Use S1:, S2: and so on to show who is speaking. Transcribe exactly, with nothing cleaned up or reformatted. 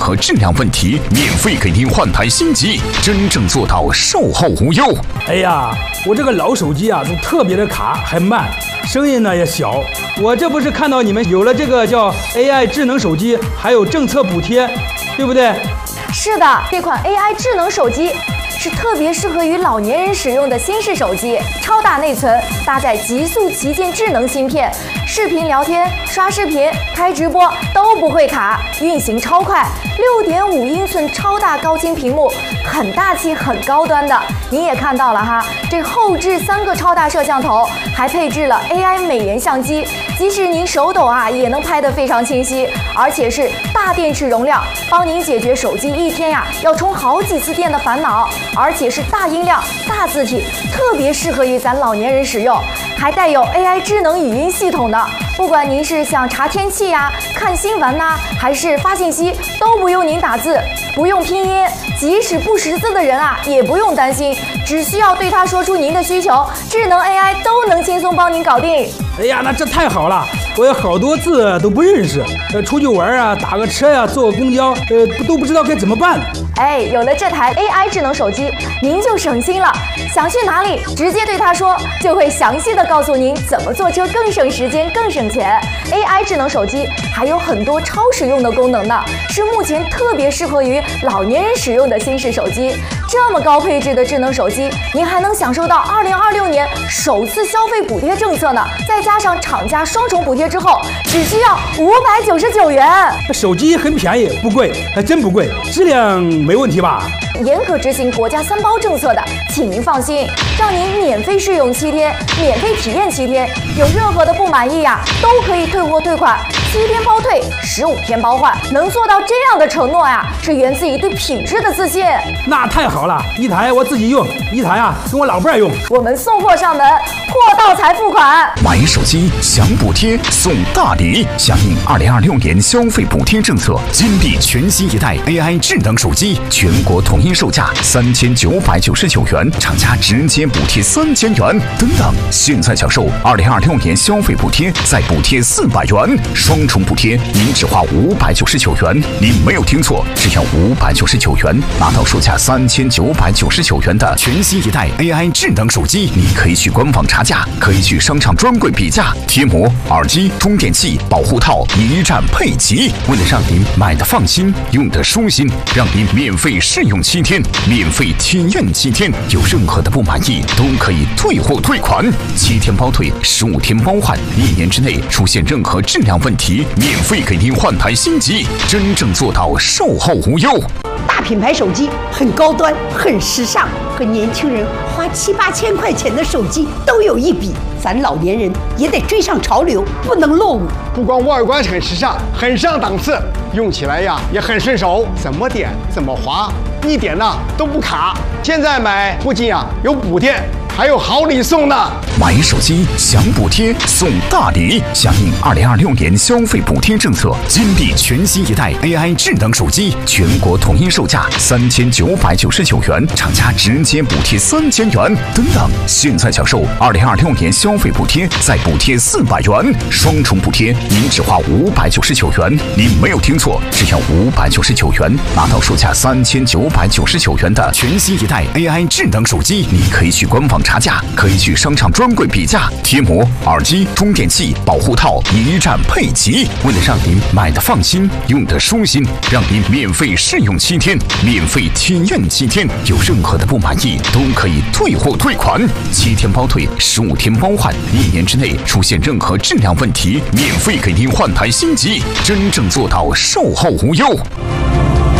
S1: 何质量问题，免费给您换台新机，真正做到售后无忧。
S2: 哎呀，我这个老手机啊，都特别的卡，还慢，声音呢也小。我这不是看到你们有了这个叫 A I 智能手机，还有政策补贴，对不对？
S3: 是的，这款 A I 智能手机是特别适合于老年人使用的新式手机，超大内存，搭载极速旗舰智能芯片，视频聊天、刷视频、开直播都不会卡，运行超快。六点五英寸超大高清屏幕，很大气、很高端的。您也看到了哈，这后置三个超大摄像头，还配置了 A I 美颜相机，即使您手抖啊，也能拍得非常清晰，而且是大电池容量，帮您解决手机一天呀要充好几次电的烦恼。而且是大音量、大字体，特别适合于咱老年人使用，还带有 A I 智能语音系统的。不管您是想查天气呀、看新闻呐、啊，还是发信息，都不用您打字，不用拼音，即使不识字的人啊，也不用担心，只需要对它说出您的需求，智能 A I 都能轻松帮您搞定。
S2: 哎呀，那这太好了！我有好多字都不认识，呃，出去玩啊，打个车呀、啊，坐个公交，呃，都不知道该怎么办。
S3: 哎，有了这台 A I 智能手机，您就省心了。想去哪里，直接对它说，就会详细的告诉您怎么坐车更省时间、更省钱。A I 智能手机还有很多超实用的功能呢，是目前特别适合于老年人使用的新式手机。这么高配置的智能手机，您还能享受到二零二六年首次消费补贴政策呢，再加上厂家双重补贴之后，只需要五百九十九元。
S2: 手机很便宜，不贵，还真不贵，质量没问题吧？
S3: 严格执行国家三包政策的，请您放心，让您免费试用七天，免费体验七天，有任何的不满意呀，都可以退货退款，七天包退，十五天包换，能做到这样的承诺呀，是源自于对品质的自信。
S2: 那太好了，一台我自己用，一台啊跟我老伴儿用。
S3: 我们送货上门，货到才付款。
S1: 买手机享补贴送大礼，响应二零二六年消费补贴政策，金地全新一代 A I 智能手机，全国统一售价三千九百九十九元，厂家直接补贴三千元。等等，现在享受二零二六年消费补贴，再补贴四百元，双重补贴，您只花五百九十九元。您没有听错，只要五百九十九元，拿到售价三千九百九十九元的全新一代 A I 智能手机。你可以去官网查价，可以去商场专柜比价，贴膜、耳机、充电器、保护套一站配齐。为了让您买的放心，用的舒心，让您免费试用七天，免费体验七天，有任何的不满意都可以退货退款，七天包退，十五天包换，一年之内出现任何质量问题，免费给您换台新机，真正做到售后无忧。
S4: 大品牌手机很高端，很时尚，和年轻人花七八千块钱的手机都有一比。咱老年人也得追上潮流，不能落伍。
S5: 不光外观很时尚，很上档次，用起来呀也很顺手，怎么点怎么滑，一点呢都不卡。现在买不仅啊有补贴，还有好礼送呢。
S1: 买手机享补贴送大礼，响应二零二六年消费补贴政策，金地全新一代 A I 智能手机，全国统一售价三千九百九十九元，厂家直接补贴三千元。等等，现在享受二零二六年消费补贴，再补贴四百元，双重补贴，您只花五百九十九元。您没有听错，只要五百九十九元，拿到售价三千九百九十九元的全新一代 A I 智能手机。你可以去官网查价，可以去商场专柜比价，贴膜、耳机、充电器、保护套一站配齐。为了让您买的放心，用的舒心，让您免费试用七天，免费体验七天，有任何的不满意都可以退货退款，七天包退，十五天包换，一年之内出现任何质量问题，免费给您换台新机，真正做到售后无忧。